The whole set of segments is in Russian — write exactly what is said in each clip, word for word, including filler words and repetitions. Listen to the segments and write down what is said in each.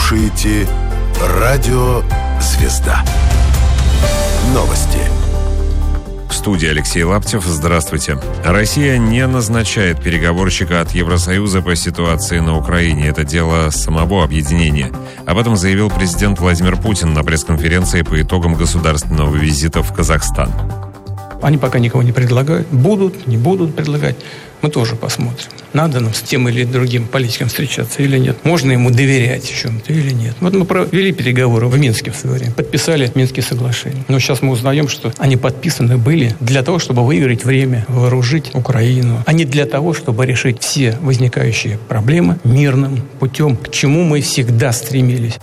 слушаете «Радио Звезда». Новости. В студии Алексей Лаптев. Здравствуйте. Россия не назначает переговорщика от Евросоюза по ситуации на Украине. Это дело самого объединения. Об этом заявил президент Владимир Путин на пресс-конференции по итогам государственного визита в Казахстан. Они пока никого не предлагают. Будут, не будут предлагать. Мы тоже посмотрим. Надо нам с тем или другим политиком встречаться или нет. Можно ему доверять в чем-то или нет. Вот мы провели переговоры в Минске в свое время. Подписали Минские соглашения. Но сейчас мы узнаем, что они подписаны были для того, чтобы выиграть время, вооружить Украину, а не для того, чтобы решить все возникающие проблемы мирным путем, к чему мы всегда стремились.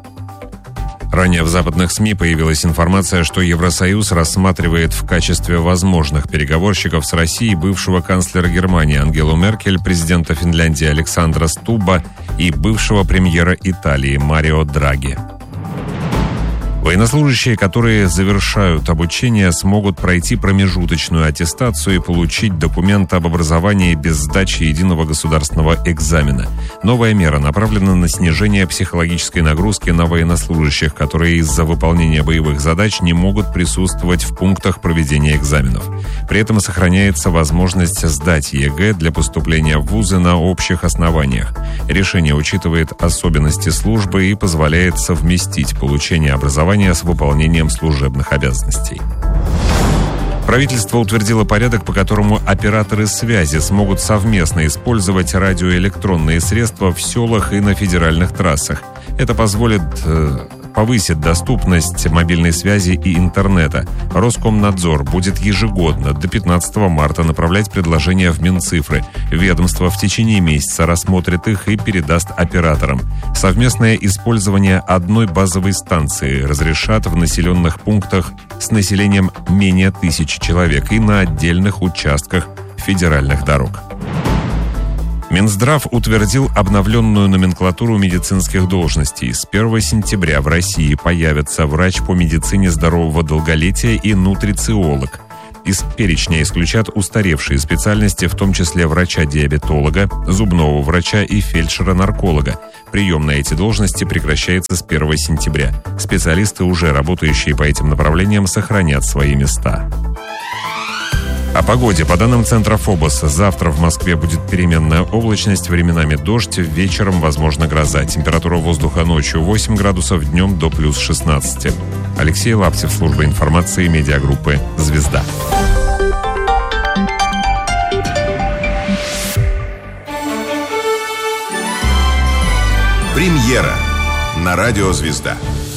Ранее в западных СМИ появилась информация, что Евросоюз рассматривает в качестве возможных переговорщиков с Россией бывшего канцлера Германии Ангелу Меркель, президента Финляндии Александра Стубба и бывшего премьера Италии Марио Драги. Военнослужащие, которые завершают обучение, смогут пройти промежуточную аттестацию и получить документ об образовании без сдачи единого государственного экзамена. Новая мера направлена на снижение психологической нагрузки на военнослужащих, которые из-за выполнения боевых задач не могут присутствовать в пунктах проведения экзаменов. При этом сохраняется возможность сдать ЕГЭ для поступления в вузы на общих основаниях. Решение учитывает особенности службы и позволяет совместить получение образования с выполнением служебных обязанностей. Правительство утвердило порядок, по которому операторы связи смогут совместно использовать радиоэлектронные средства в селах и на федеральных трассах. Это позволит э, повысить доступность мобильной связи и интернета. Роскомнадзор будет ежегодно до пятнадцатого марта направлять предложения в Минцифры. Ведомство в течение месяца рассмотрит их и передаст операторам. Совместное использование одной базовой станции разрешат в населенных пунктах с населением менее тысячи человек и на отдельных участках федеральных дорог. Минздрав утвердил обновленную номенклатуру медицинских должностей. С первого сентября в России появятся врач по медицине здорового долголетия и нутрициолог. Из перечня исключат устаревшие специальности, в том числе врача-диабетолога, зубного врача и фельдшера-нарколога. Прием на эти должности прекращается с первого сентября. Специалисты, уже работающие по этим направлениям, сохранят свои места. О погоде. По данным Центра ФОБОС, завтра в Москве будет переменная облачность, временами дождь, вечером возможна гроза. Температура воздуха ночью восемь градусов, днем до плюс шестнадцать. Алексей Лаптев, служба информации медиагруппы «Звезда». Премьера на радио «Звезда».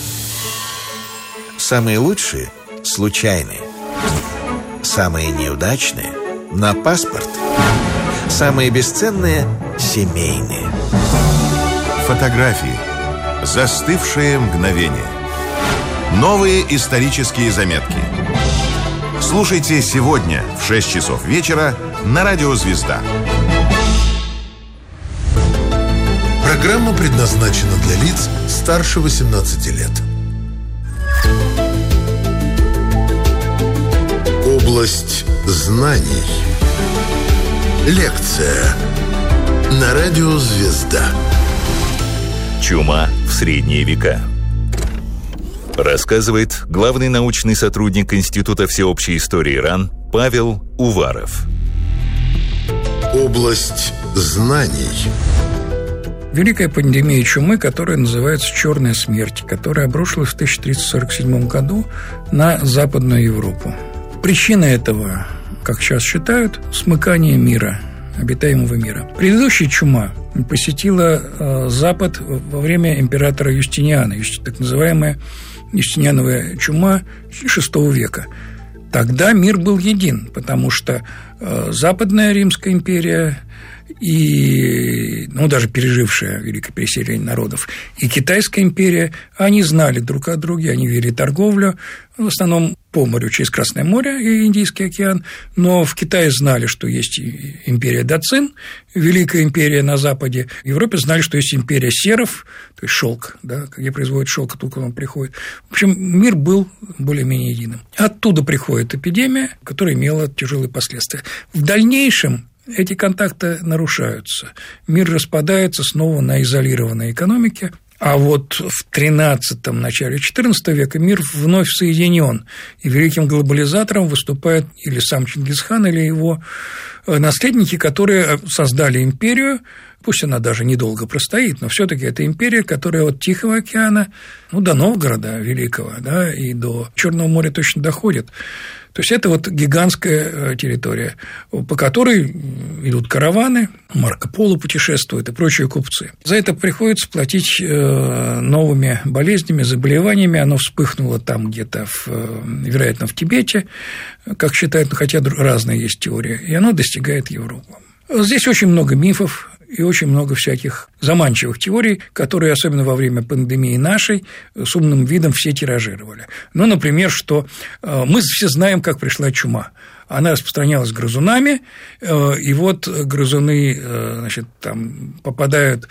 Самые лучшие – случайные. Самые неудачные – на паспорт. Самые бесценные – семейные. Фотографии. Застывшие мгновения. Новые исторические заметки. Слушайте сегодня в шесть часов вечера на радио «Звезда». Программа предназначена для лиц старше восемнадцати лет. Область знаний. Лекция на радио «Звезда». Чума в средние века. Рассказывает главный научный сотрудник Института всеобщей истории РАН Павел Уваров. Область знаний. Великая пандемия чумы, которая называется «Черная смерть», которая обрушилась в тысяча триста сорок седьмом году на Западную Европу. Причина этого, как сейчас считают, смыкание мира, обитаемого мира. Предыдущая чума посетила э, Запад во время императора Юстиниана, так называемая Юстиниановая чума шестого века. Тогда мир был един, потому что э, Западная Римская империя и, ну, даже пережившая великое переселение народов, и Китайская империя, они знали друг о друге, они вели торговлю, в основном по морю, через Красное море и Индийский океан, но в Китае знали, что есть империя Дацин, Великая империя на Западе, в Европе знали, что есть империя серов, то есть шелк, да, где производят шелк, откуда он приходит. В общем, мир был более-менее единым. Оттуда приходит эпидемия, которая имела тяжелые последствия. В дальнейшем эти контакты нарушаются. Мир распадается снова на изолированные экономики, А вот в тринадцатом, начале четырнадцатого века мир вновь соединен, и великим глобализатором выступает или сам Чингисхан, или его наследники, которые создали империю. Пусть она даже недолго простоит, но все-таки это империя, которая от Тихого океана, ну, до Новгорода Великого, да, и до Черного моря точно доходит. То есть это вот гигантская территория, по которой идут караваны, Марко Поло путешествует и прочие купцы. За это приходится платить новыми болезнями, заболеваниями. Оно вспыхнуло там где-то, в, вероятно, в Тибете, как считают, хотя разные есть теории, и оно достигает Европы. Здесь очень много мифов и очень много всяких заманчивых теорий, которые, особенно во время пандемии нашей, с умным видом все тиражировали. Ну, например, что мы все знаем, как пришла чума. Она распространялась грызунами, и вот грызуны, значит, там попадают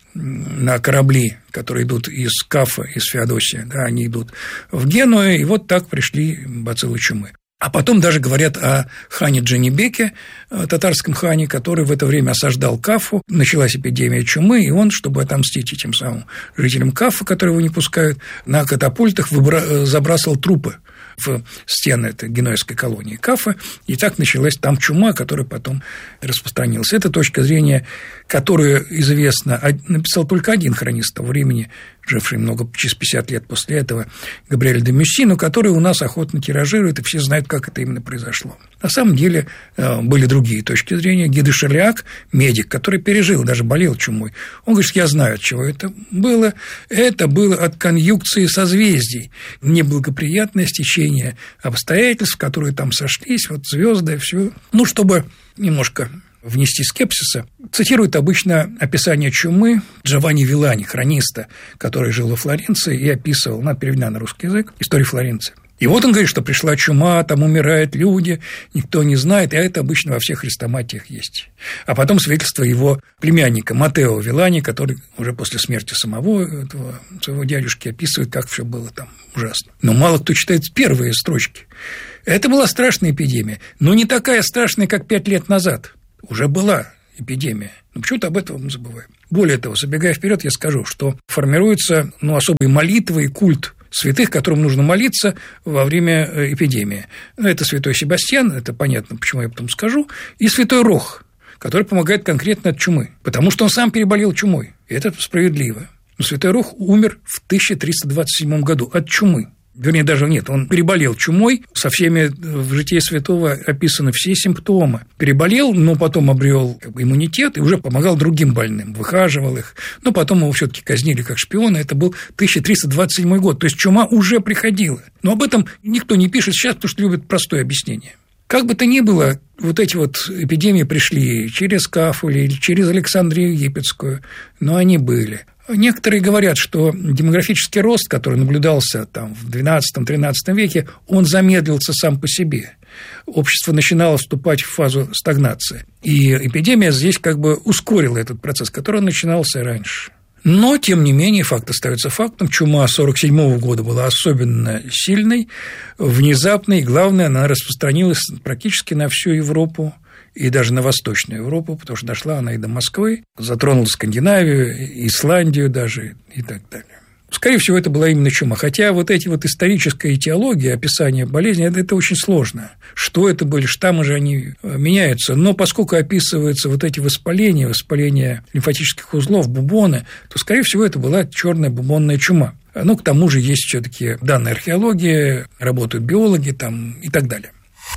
на корабли, которые идут из Кафа, из Феодосии, да, они идут в Геную, и вот так пришли бациллы чумы. А потом даже говорят о хане Джанибеке, татарском хане, который в это время осаждал Кафу. Началась эпидемия чумы, и он, чтобы отомстить этим самым жителям Кафа, которые его не пускают, на катапультах выбра... забрасывал трупы в стены этой генуэзской колонии Кафа, и так началась там чума, которая потом распространилась. Это точка зрения, которую известно, написал только один хронист того времени, живший много, через пятьдесят лет после этого, Габриэль де Мюсси, но который у нас охотно тиражирует, и все знают, как это именно произошло. На самом деле были другие точки зрения. Ги де Шерляк, медик, который пережил, даже болел чумой, он говорит, что я знаю, от чего это было. Это было от конъюнкции созвездий, неблагоприятное стечение обстоятельств, которые там сошлись, вот звезды, все. Ну, чтобы немножко внести скепсиса, цитирует обычно описание чумы Джованни Вилани, хрониста, который жил во Флоренции и описывал, она переведена на русский язык, историю Флоренции. И вот он говорит, что пришла чума, там умирают люди, никто не знает, а это обычно во всех хрестоматиях есть. А потом свидетельство его племянника Матео Вилани, который уже после смерти самого этого, своего дядюшки описывает, как все было там ужасно. Но мало кто читает первые строчки. Это была страшная эпидемия, но не такая страшная, как пять лет назад. Уже была эпидемия. Но почему-то об этом мы забываем. Более того, забегая вперед, я скажу, что формируется ну, особые молитвы и культ святых, которым нужно молиться во время эпидемии. Это святой Себастьян, это понятно, почему я потом скажу, и святой Рох, который помогает конкретно от чумы, потому что он сам переболел чумой, и это справедливо. Но святой Рох умер в тысяча триста двадцать седьмом году от чумы. Вернее, даже нет, он переболел чумой, со всеми в житии святого описаны все симптомы. Переболел, но потом обрел как бы иммунитет и уже помогал другим больным, выхаживал их. Но потом его все-таки казнили как шпиона, это был тысяча триста двадцать седьмой год, то есть чума уже приходила. Но об этом никто не пишет сейчас, потому что любят простое объяснение. Как бы то ни было, вот эти вот эпидемии пришли через Кафу или через Александрию Египетскую, но они были. Некоторые говорят, что демографический рост, который наблюдался там в двенадцатом-тринадцатом веке, он замедлился сам по себе. Общество начинало вступать в фазу стагнации. И эпидемия здесь как бы ускорила этот процесс, который начинался раньше. Но, тем не менее, факт остается фактом. Чума сорок седьмого года была особенно сильной, внезапной, и, главное, она распространилась практически на всю Европу и даже на Восточную Европу, потому что дошла она и до Москвы, затронула Скандинавию, Исландию даже и так далее. Скорее всего, это была именно чума. Хотя вот эти вот историческая этиология, описание болезни, это, это очень сложно. Что это были штаммы же, они меняются. Но поскольку описываются вот эти воспаления, воспаления лимфатических узлов, бубоны, то, скорее всего, это была черная бубонная чума. Ну, к тому же есть все-таки данные археологии, работают биологи там и так далее.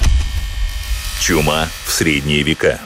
Чума в средние века.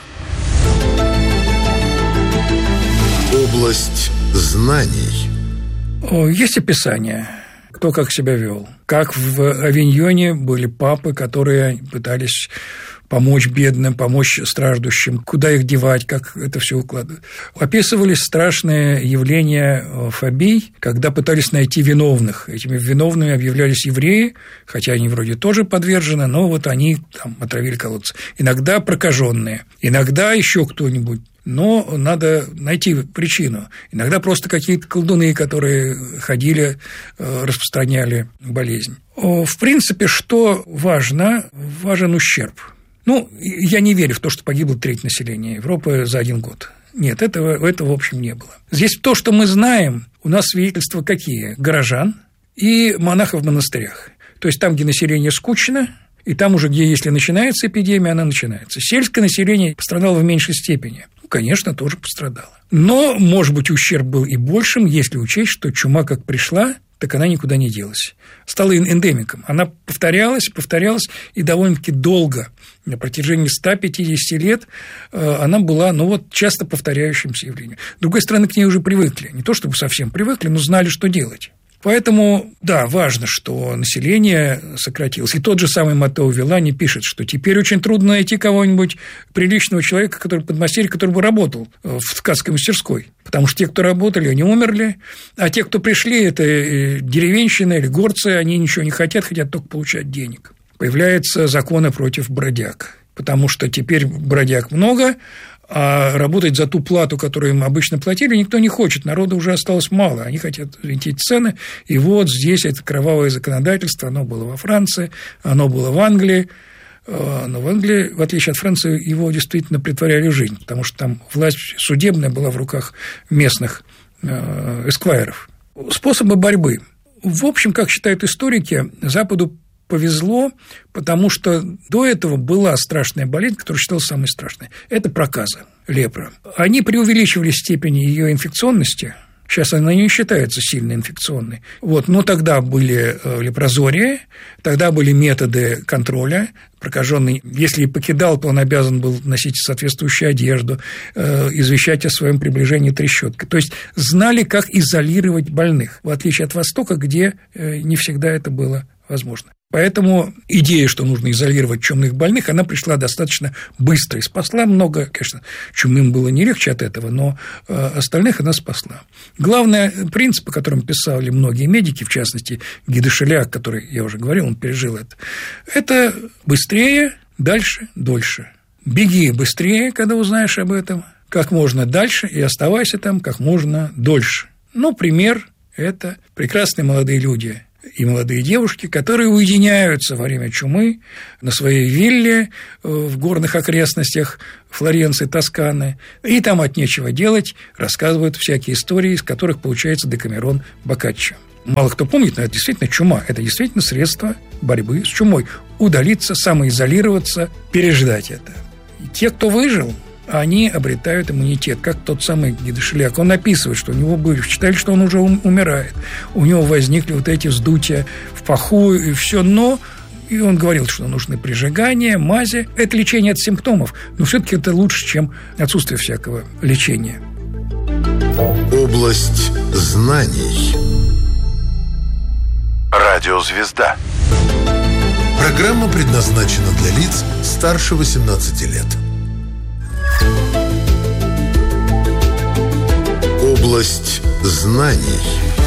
Область знаний. Есть описание, кто как себя вел. Как в Авиньоне были папы, которые пытались помочь бедным, помочь страждущим, куда их девать, как это все укладывать. Описывались страшные явления фобий, когда пытались найти виновных. Этими виновными объявлялись евреи, хотя они вроде тоже подвержены, но вот они там отравили колодцы. Иногда прокаженные, иногда еще кто-нибудь. Но надо найти причину. Иногда просто какие-то колдуны, которые ходили, распространяли болезнь. В принципе, что важно? Важен ущерб. Ну, я не верю в то, что погибло треть населения Европы за один год. Нет, этого, этого в общем не было. Здесь то, что мы знаем, у нас свидетельства какие? Горожан и монахов в монастырях. То есть там, где население скучно, и там уже, где если начинается эпидемия, она начинается. Сельское население пострадало в меньшей степени. Ну, конечно, тоже пострадало. Но, может быть, ущерб был и большим, если учесть, что чума как пришла, так она никуда не делась. Стала эндемиком. Она повторялась, повторялась, и довольно-таки долго, на протяжении ста пятидесяти лет, она была, ну вот, часто повторяющимся явлением. С другой стороны, к ней уже привыкли. Не то чтобы совсем привыкли, но знали, что делать. Поэтому, да, важно, что население сократилось. И тот же самый Маттео Виллани пишет, что теперь очень трудно найти кого-нибудь приличного человека, который подмастерье, который бы работал в ткацкой мастерской. Потому что те, кто работали, они умерли, а те, кто пришли, это деревенщина или горцы, они ничего не хотят, хотят только получать денег. Появляются законы против бродяг, потому что теперь бродяг много, а работать за ту плату, которую им обычно платили, никто не хочет. Народа уже осталось мало. Они хотят винтить цены. И вот здесь это кровавое законодательство. Оно было во Франции, оно было в Англии. Но в Англии, в отличие от Франции, его действительно претворяли в жизнь, потому что там власть судебная была в руках местных эсквайров. Способы борьбы. В общем, как считают историки, Западу повезло, потому что до этого была страшная болезнь, которая считалась самой страшной. Это проказа, лепра. Они преувеличивали степень ее инфекционности. Сейчас она не считается сильно инфекционной. Вот. Но тогда были лепрозории, тогда были методы контроля. Прокаженный, если покидал, то он обязан был носить соответствующую одежду, извещать о своем приближении трещоткой. То есть знали, как изолировать больных, в отличие от Востока, где не всегда это было возможно. Поэтому идея, что нужно изолировать чумных больных, она пришла достаточно быстро и спасла много. Конечно, чумным было не легче от этого, но остальных она спасла. Главный принцип, о котором писали многие медики, в частности, Ги де Шиляк, который, я уже говорил, он пережил это, это быстрее, дальше, дольше. Беги быстрее, когда узнаешь об этом, как можно дальше, и оставайся там как можно дольше. Ну, пример – это прекрасные молодые люди – и молодые девушки, которые уединяются во время чумы на своей вилле в горных окрестностях Флоренции, Тосканы, и там от нечего делать рассказывают всякие истории, из которых получается Декамерон Боккаччо. Мало кто помнит, но это действительно чума, это действительно средство борьбы с чумой. Удалиться, самоизолироваться, переждать это. И те, кто выжил, они обретают иммунитет, как тот самый Ги де Шиляк. Он описывает, что у него были, считали, что он уже умирает. У него возникли вот эти вздутия в паху и все, но и он говорил, что нужны прижигания, мази. Это лечение от симптомов, но все-таки это лучше, чем отсутствие всякого лечения. Область знаний. Радиозвезда. Программа предназначена для лиц старше восемнадцати лет. Область знаний.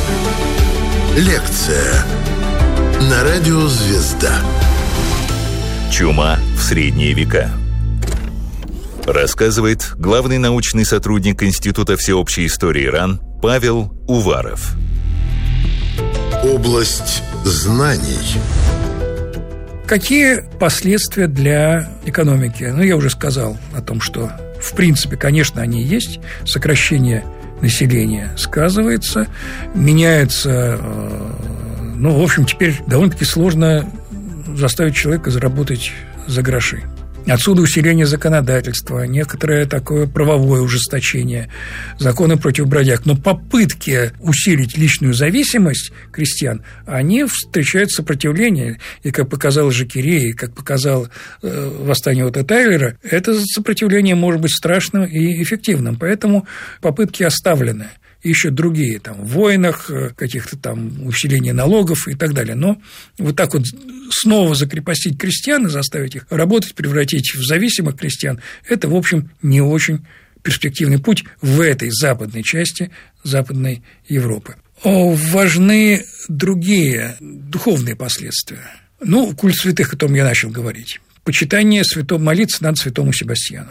Лекция на радио «Звезда». Чума в средние века. Рассказывает главный научный сотрудник Института всеобщей истории РАН Павел Уваров. Область знаний. Какие последствия для экономики? Ну, я уже сказал о том, что, в принципе, конечно, они есть. Сокращение населения сказывается, меняется, ну, в общем, теперь довольно-таки сложно заставить человека заработать за гроши. Отсюда усиление законодательства, некоторое такое правовое ужесточение, законы против бродяг. Но попытки усилить личную зависимость крестьян, они встречают сопротивление. И, как показал Жакерей, и как показал э, восстание Отто Тайлера, это сопротивление может быть страшным и эффективным. Поэтому попытки оставлены. И еще другие, там, в войнах, каких-то там усиления налогов и так далее. Но вот так вот снова закрепостить крестьян и заставить их работать, превратить в зависимых крестьян, это, в общем, не очень перспективный путь в этой западной части Западной Европы. Важны другие духовные последствия. Ну, культ святых, о котором я начал говорить. Почитание святого, молиться надо святому Себастьяну.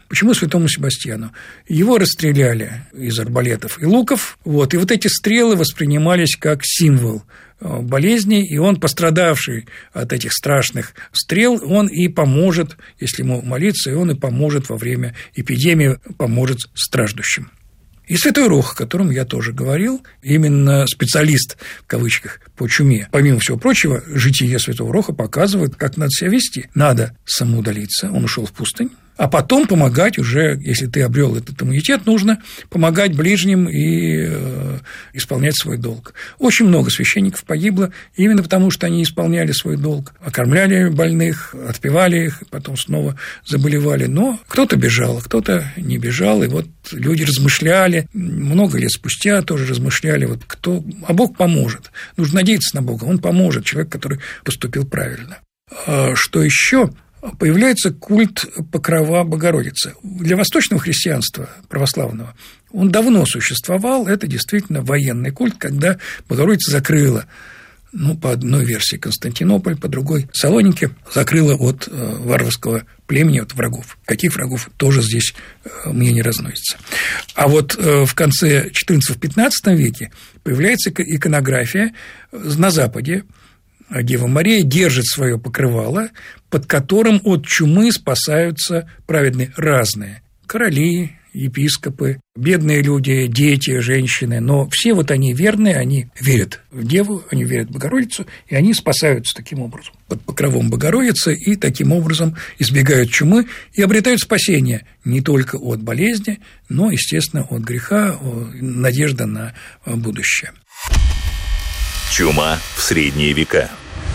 Почему святому Себастьяну? Его расстреляли из арбалетов и луков, вот, и вот эти стрелы воспринимались как символ болезни, и он, пострадавший от этих страшных стрел, он и поможет, если ему молиться, и он и поможет во время эпидемии, поможет страждущим. И святой Рох, о котором я тоже говорил, именно специалист, в кавычках, по чуме. Помимо всего прочего, житие святого Роха показывает, как надо себя вести. Надо самоудалиться, он ушел в пустынь, а потом помогать уже, если ты обрел этот иммунитет, нужно помогать ближним и э, исполнять свой долг. Очень много священников погибло именно потому, что они исполняли свой долг, окормляли больных, отпевали их, потом снова заболевали. Но кто-то бежал, кто-то не бежал, и вот люди размышляли, много лет спустя тоже размышляли, вот кто, а Бог поможет. Нужно надеяться на Бога, Он поможет, человек, который поступил правильно. А что еще? Появляется культ Покрова Богородицы. Для восточного христианства, православного, он давно существовал. Это действительно военный культ, когда Богородица закрыла, ну, по одной версии Константинополь, по другой Салоники, закрыла от варварского племени, от врагов. Каких врагов, тоже здесь мнение разносится. А вот в конце четырнадцатом-пятнадцатом веке появляется иконография на Западе. Дева Мария держит свое покрывало, под которым от чумы спасаются праведные разные короли, епископы, бедные люди, дети, женщины, но все вот они верные, они верят в Деву, они верят в Богородицу, и они спасаются таким образом под покровом Богородицы и таким образом избегают чумы и обретают спасение не только от болезни, но, естественно, от греха, надежда на будущее. Чума в средние века.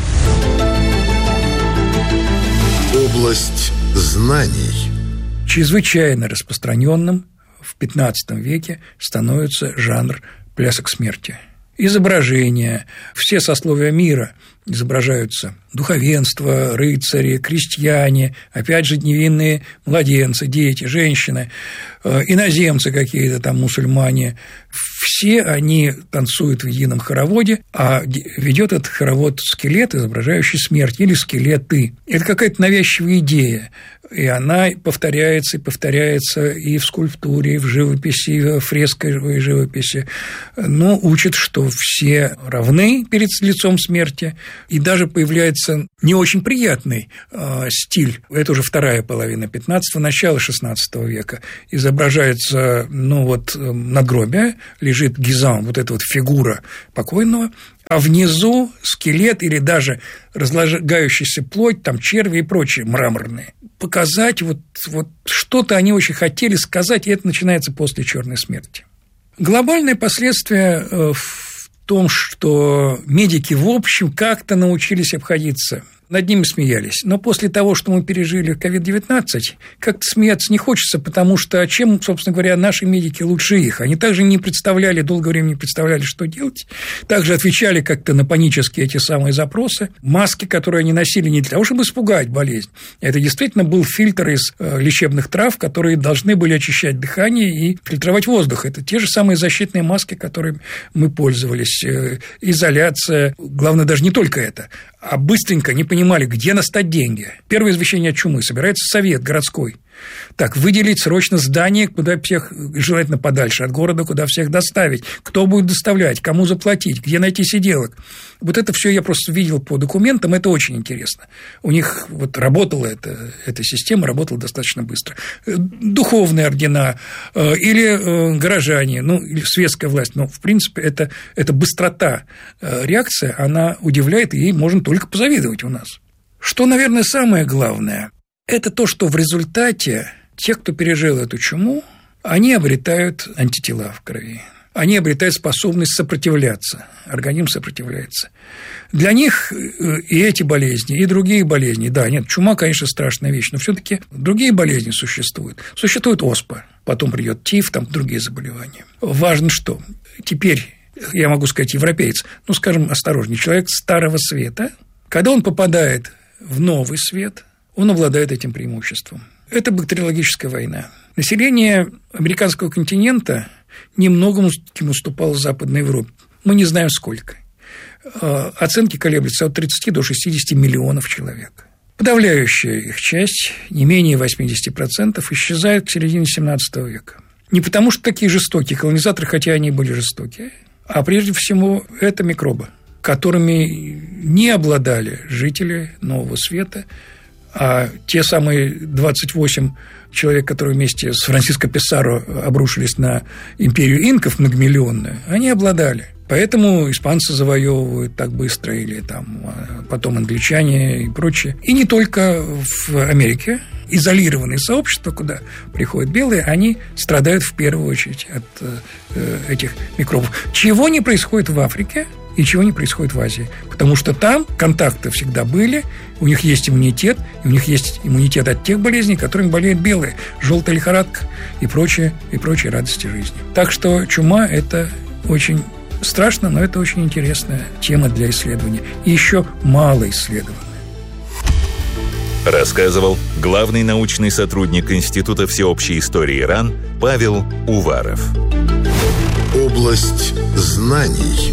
Область знаний. Чрезвычайно распространенным в пятнадцатом веке становится жанр плясок смерти. Изображения, все сословия мира изображаются: духовенство, рыцари, крестьяне, опять же, невинные младенцы, дети, женщины, иноземцы какие-то там, мусульмане. Все они танцуют в едином хороводе, а ведет этот хоровод скелет, изображающий смерть, или скелеты. Это какая-то навязчивая идея, и она повторяется и повторяется и в скульптуре, и в живописи, и в фресковой живописи, но учит, что все равны перед лицом смерти, и даже появляется не очень приятный э, стиль. Это уже вторая половина пятнадцатого, начало шестнадцатого века. Изображается, ну вот, надгробие, лежит гизам, вот эта вот фигура покойного, а внизу скелет или даже разлагающаяся плоть, там черви и прочие мраморные. Показать вот, вот что-то они очень хотели сказать, и это начинается после черной смерти. Глобальное последствие в том, что медики в общем как-то научились обходиться. Над ними смеялись. Но после того, что мы пережили ковид девятнадцать, как-то смеяться не хочется, потому что чем, собственно говоря, наши медики лучше их? Они также не представляли, долгое время не представляли, что делать. Также отвечали как-то на панические эти самые запросы. Маски, которые они носили не для того, чтобы испугать болезнь. Это действительно был фильтр из лечебных трав, которые должны были очищать дыхание и фильтровать воздух. Это те же самые защитные маски, которыми мы пользовались. Изоляция. Главное, даже не только это, а быстренько не понимали, где настать деньги. Первое извещение от чумы. Собирается совет городской. Так, выделить срочно здание, куда всех, желательно подальше от города, куда всех доставить. Кто будет доставлять, кому заплатить, где найти сиделок. Вот это все я просто видел по документам, это очень интересно. У них вот работала эта, эта система, работала достаточно быстро. Духовные ордена или горожане, ну, или светская власть, но, в принципе, это, это быстрота реакции, она удивляет, и ей можно только позавидовать у нас. Что, наверное, самое главное – это то, что в результате те, кто пережил эту чуму, они обретают антитела в крови. Они обретают способность сопротивляться. Организм сопротивляется. Для них и эти болезни, и другие болезни, да, нет, чума, конечно, страшная вещь, но все-таки другие болезни существуют. Существует оспа, потом придет тиф, там другие заболевания. Важно что? Теперь, я могу сказать, европеец, ну, скажем, осторожнее, человек старого света, когда он попадает в новый свет, он обладает этим преимуществом. Это бактериологическая война. Население американского континента немногому уступало Западной Европе. Мы не знаем, сколько. Оценки колеблются от тридцати до шестидесяти миллионов человек. Подавляющая их часть, не менее восемьдесят процентов, исчезает к середине семнадцатого века. Не потому, что такие жестокие колонизаторы, хотя они были жестокие, а прежде всего это микробы, которыми не обладали жители Нового Света, а те самые двадцать восемь человек, которые вместе с Франсиско Писаро обрушились на империю инков многомиллионную, они обладали. Поэтому испанцы завоевывают так быстро, или там потом англичане и прочее. И не только в Америке. Изолированные сообщества, куда приходят белые, они страдают в первую очередь от э, этих микробов. Чего не происходит в Африке и чего не происходит в Азии. Потому что там контакты всегда были, у них есть иммунитет, и у них есть иммунитет от тех болезней, которыми болеют белые. Желтая лихорадка и прочие, и прочие радости жизни. Так что чума – это очень страшно, но это очень интересная тема для исследования. И еще мало исследована. Рассказывал главный научный сотрудник Института всеобщей истории РАН Павел Уваров. Область знаний.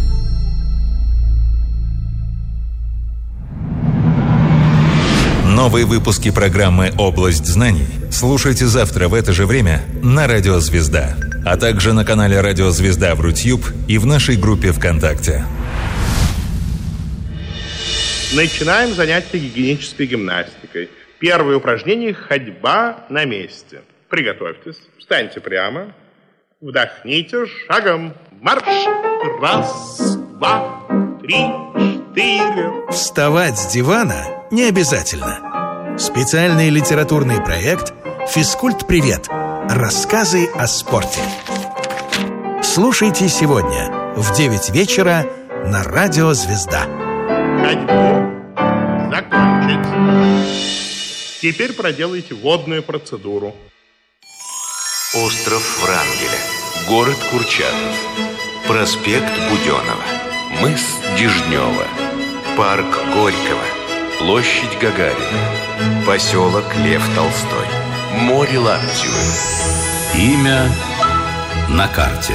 Новые выпуски программы «Область знаний» слушайте завтра в это же время на Радио Звезда, а также на канале Радио Звезда в Рутьюб и в нашей группе ВКонтакте. Начинаем занятие гигиенической гимнастикой. Первое упражнение – ходьба на месте. Приготовьтесь, встаньте прямо, вдохните, шагом марш. Раз, два, три, четыре. Вставать с дивана не обязательно. Специальный литературный проект «Физкульт-привет. Рассказы о спорте». Слушайте сегодня в девять вечера на Радио Звезда. Ходьбу закончить. Теперь проделайте водную процедуру. Остров Врангеля, город Курчатов, проспект Буденова, мыс Дежнева, парк Горького, площадь Гагарина, поселок Лев Толстой, море Лаптевы. Имя на карте.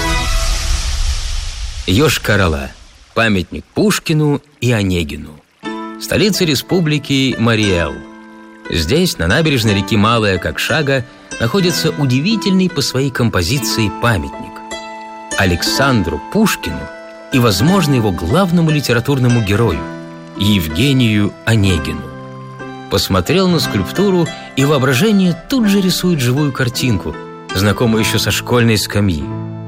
Йошкар-Ола. Памятник Пушкину и Онегину. Столица республики Марий-Эл. Здесь, на набережной реки Малая Кокшага, находится удивительный по своей композиции памятник Александру Пушкину и, возможно, его главному литературному герою Евгению Онегину. Посмотрел на скульптуру, и воображение тут же рисует живую картинку, знакомую еще со школьной скамьи.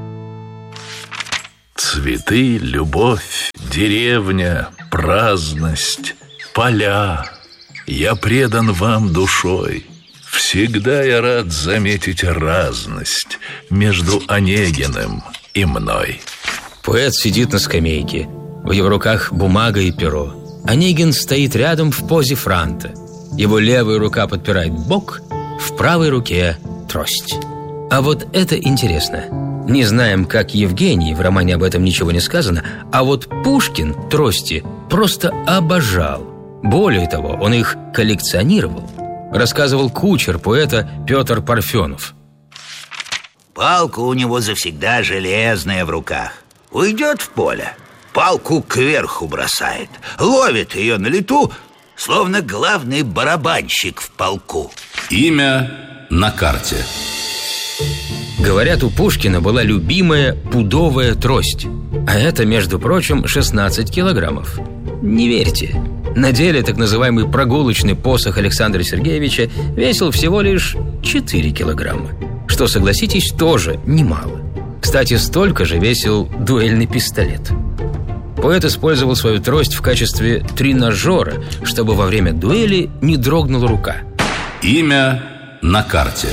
Цветы, любовь, деревня, праздность, поля. Я предан вам душой. Всегда я рад заметить разность между Онегиным и мной. Поэт сидит на скамейке. В его руках бумага и перо. Онегин стоит рядом в позе франта. Его левая рука подпирает бок, в правой руке трость. А вот это интересно. Не знаем, как Евгений, в романе об этом ничего не сказано, а вот Пушкин трости просто обожал. Более того, он их коллекционировал. Рассказывал кучер поэта Петр Парфенов. Палка у него завсегда железная в руках. Уйдет в поле, палку кверху бросает, ловит ее на лету, словно главный барабанщик в полку. Имя на карте. Говорят, у Пушкина была любимая пудовая трость. А это, между прочим, шестнадцать килограммов. Не верьте. На деле так называемый прогулочный посох Александра Сергеевича весил всего лишь четыре килограмма. Что, согласитесь, тоже немало. Кстати, столько же весил дуэльный пистолет. Поэт использовал свою трость в качестве тренажера, чтобы во время дуэли не дрогнула рука. Имя на карте.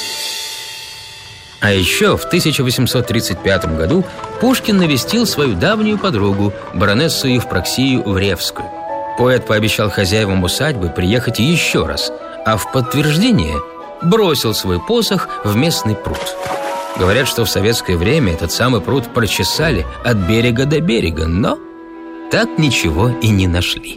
А еще в тысяча восемьсот тридцать пятом году Пушкин навестил свою давнюю подругу, баронессу Евпроксию Вревскую. Поэт пообещал хозяевам усадьбы приехать еще раз, а в подтверждение бросил свой посох в местный пруд. Говорят, что в советское время этот самый пруд прочесали от берега до берега, но так ничего и не нашли.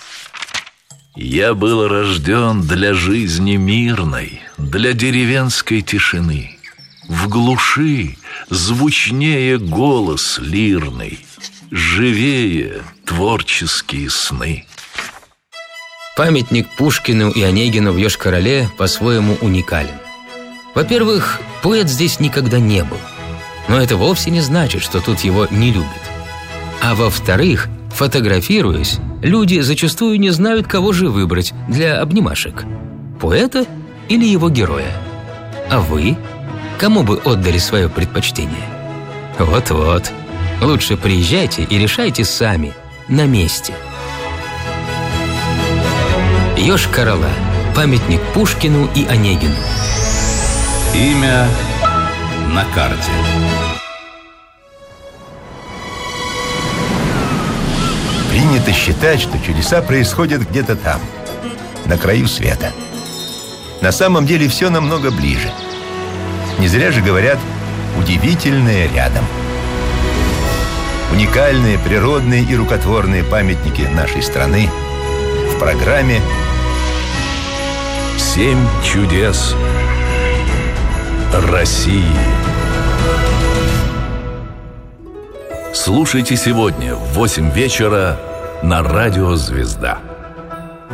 Я был рожден для жизни мирной, для деревенской тишины. В глуши звучнее голос лирный, живее творческие сны. Памятник Пушкину и Онегину в Йошкар-Оле по-своему уникален. Во-первых, поэт здесь никогда не был. Но это вовсе не значит, что тут его не любят. А во-вторых, фотографируясь, люди зачастую не знают, кого же выбрать для обнимашек – поэта или его героя. А вы? Кому бы отдали свое предпочтение? Вот-вот. Лучше приезжайте и решайте сами, на месте. Йошкар-Ола. Памятник Пушкину и Онегину. Имя на карте. Принято считать, что чудеса происходят где-то там, на краю света. На самом деле все намного ближе. Не зря же говорят «удивительное рядом». Уникальные природные и рукотворные памятники нашей страны в программе «Семь чудес России». Слушайте сегодня в восемь вечера на радио «Звезда».